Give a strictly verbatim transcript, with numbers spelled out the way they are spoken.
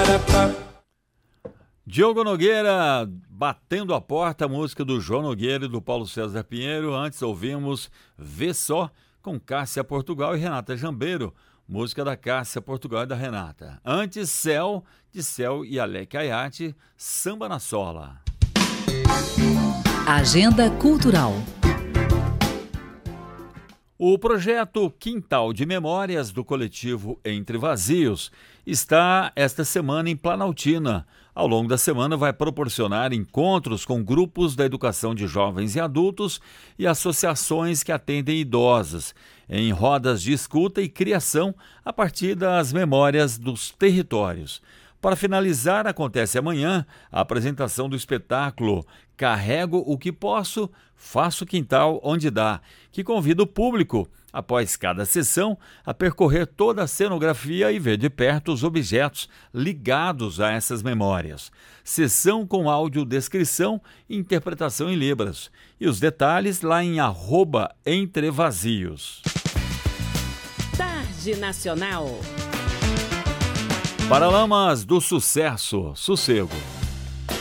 Diogo Nogueira, Batendo a Porta, a música do João Nogueira e do Paulo César Pinheiro. Antes ouvimos Vê Só, com Cássia Portugal e Renata Jambeiro, música da Cássia Portugal e da Renata. Antes, Céu, de Céu e Alec Ayati, Samba na Sola. Agenda Cultural. O projeto Quintal de Memórias do coletivo Entre Vazios está esta semana em Planaltina. Ao longo da semana vai proporcionar encontros com grupos da educação de jovens e adultos e associações que atendem idosos, em rodas de escuta e criação a partir das memórias dos territórios. Para finalizar, acontece amanhã a apresentação do espetáculo Carrego o que Posso, Faço Quintal Onde Dá, que convida o público, após cada sessão, a percorrer toda a cenografia e ver de perto os objetos ligados a essas memórias. Sessão com audiodescrição e interpretação em Libras. E os detalhes lá em arroba Entre Vazios. Tarde Nacional. Paralamas do Sucesso, Sossego.